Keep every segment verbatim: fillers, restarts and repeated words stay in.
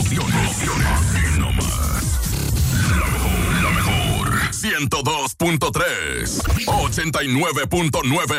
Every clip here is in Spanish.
Emociones. Aquí nomás. La mejor, la mejor. ciento dos punto tres. ochenta y nueve punto nueve.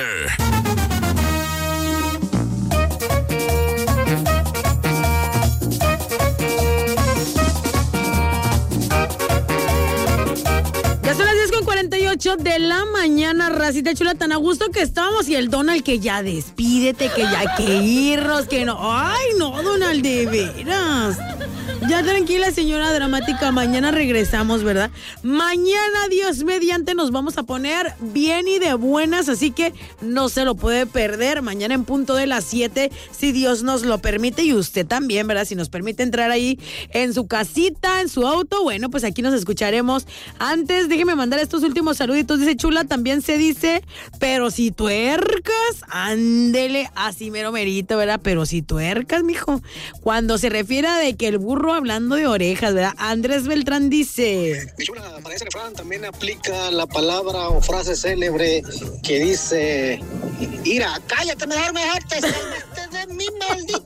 Ya son las diez con cuarenta y ocho de la mañana, racita chula, tan a gusto que estábamos. Y el Donald que ya despídete, que ya hay que irnos, que no. Ay, no, Donald, de veras. Ya tranquila, señora dramática, mañana regresamos, ¿verdad? Mañana, Dios mediante, nos vamos a poner bien y de buenas, así que no se lo puede perder. Mañana en punto de las siete, si Dios nos lo permite, y usted también, ¿verdad? Si nos permite entrar ahí en su casita, en su auto, bueno, pues aquí nos escucharemos. Antes, déjeme mandar estos últimos saluditos. Dice Chula, también se dice, pero si tuercas, ándele, así mero merito, ¿verdad? Pero si tuercas, mijo. Cuando se refiere a de que el burro hablando de orejas, ¿verdad? Andrés Beltrán dice... Mi chula, para ese refrán también aplica la palabra o frase célebre que dice... Ira, cállate, mejor, mejor te salvaste de mi maldito.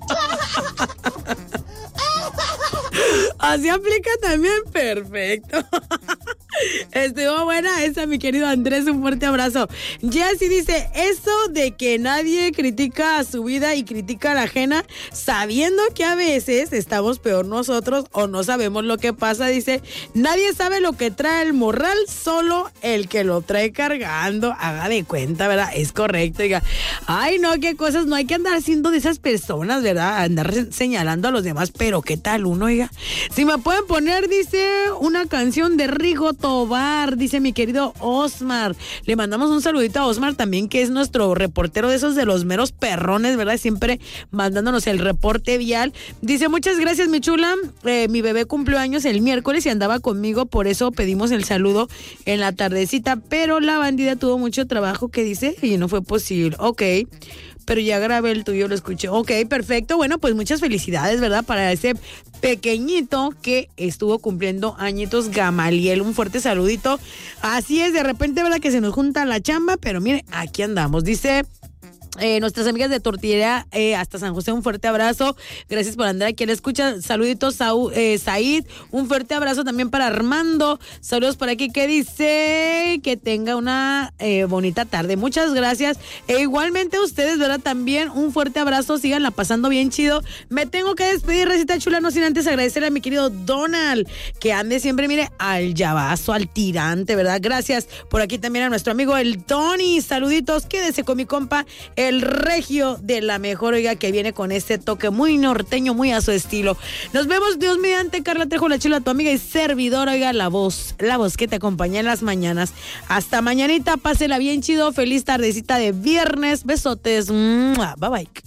Así aplica también, perfecto. Estuvo buena esa, mi querido Andrés, un fuerte abrazo. Jessy dice, eso de que nadie critica a su vida y critica a la ajena, sabiendo que a veces estamos peor nosotros o no sabemos lo que pasa, dice, nadie sabe lo que trae el morral, solo el que lo trae cargando. Haga de cuenta, ¿verdad? Es correcto, diga. Ay, no, qué cosas, no hay que andar haciendo de esas personas, ¿verdad? Andar señalando a los demás, pero ¿qué tal uno, oiga? Si me pueden poner, dice, una canción de Rigo Tobar, dice mi querido Osmar. Le mandamos un saludito a Osmar también, que es nuestro reportero de esos de los meros perrones, ¿verdad? Siempre mandándonos el reporte vial. Dice, muchas gracias, mi chula. Eh, mi bebé cumplió años el miércoles y andaba conmigo, por eso pedimos el saludo en la tardecita, pero la bandida tuvo mucho trabajo, que dice, y no fue posible. Ok, pero ya grabé el tuyo, lo escuché. Ok, perfecto. Bueno, pues muchas felicidades, ¿verdad? Para ese pequeñito que estuvo cumpliendo añitos, Gamaliel. Un fuerte saludito. Así es, de repente, ¿verdad? Que se nos junta la chamba, pero mire, aquí andamos. Dice... Eh, nuestras amigas de Tortillería eh, hasta San José, un fuerte abrazo. Gracias por andar aquí a la escucha. Saluditos, Saúl, eh, Said. Un fuerte abrazo también para Armando. Saludos por aquí, que dice que tenga una eh, bonita tarde. Muchas gracias. E igualmente a ustedes, ¿verdad? También un fuerte abrazo. Síganla pasando bien chido. Me tengo que despedir, recita chula, no sin antes agradecer a mi querido Donald, que ande siempre, mire, al llavazo, al tirante, ¿verdad? Gracias. Por aquí también a nuestro amigo el Tony. Saluditos. Quédese con mi compa, el regio de la mejor, oiga, que viene con este toque muy norteño, muy a su estilo. Nos vemos, Dios mediante. Carla Trejo, la chula, tu amiga y servidora, oiga, la voz, la voz que te acompaña en las mañanas. Hasta mañanita, pásela bien chido, feliz tardecita de viernes, besotes, bye bye.